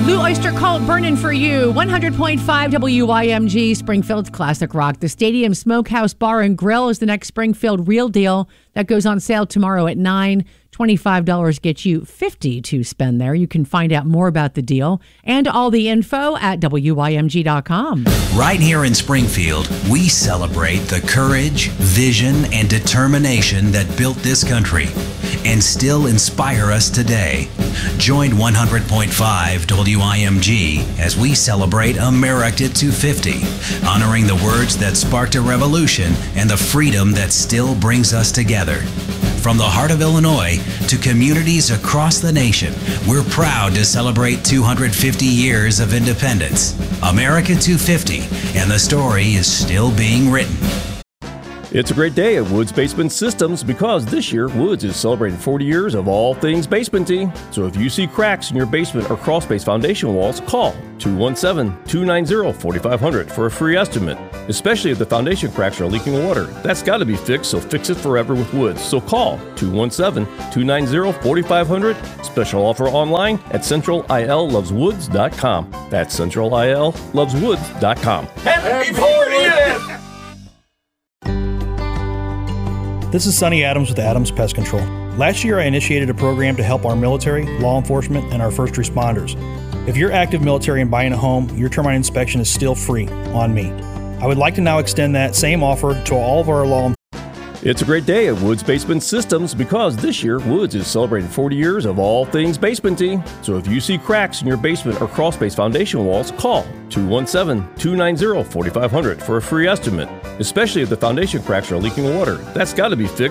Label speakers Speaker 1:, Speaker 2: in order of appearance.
Speaker 1: Blue Oyster Cult burning for you. 100.5 WYMG, Springfield's classic rock. The Stadium Smokehouse Bar and Grill is the next Springfield Real Deal that goes on sale tomorrow at 9. $25 gets you $50 to spend there. You can find out more about the deal and all the info at WYMG.com.
Speaker 2: Right here in Springfield, we celebrate the courage, vision, and determination that built this country and still inspire us today. Join 100.5 WIMG as we celebrate America 250, honoring the words that sparked a revolution and the freedom that still brings us together. From the heart of Illinois to communities across the nation, we're proud to celebrate 250 years of independence. America 250, and the story is still being written.
Speaker 3: It's a great day at Woods Basement Systems because this year Woods is celebrating 40 years of all things basementy. So if you see cracks in your basement or crawl space foundation walls, call 217-290-4500 for a free estimate, especially if the foundation cracks are leaking water. That's got to be fixed, so fix it forever with Woods. So call 217-290-4500. Special offer online at centralilloveswoods.com. That's centralilloveswoods.com.
Speaker 4: Happy 40th!
Speaker 5: This is Sonny Adams with Adams Pest Control. Last year, I initiated a program to help our military, law enforcement, and our first responders. If you're active military and buying a home, your termite inspection is still free on me. I would like to now extend that same offer to all of our law.
Speaker 3: It's a great day at Woods Basement Systems because this year Woods is celebrating 40 years of all things basementy. So if you see cracks in your basement or crawl space foundation walls, call 217-290-4500 for a free estimate, especially if the foundation cracks are leaking water. That's got to be fixed.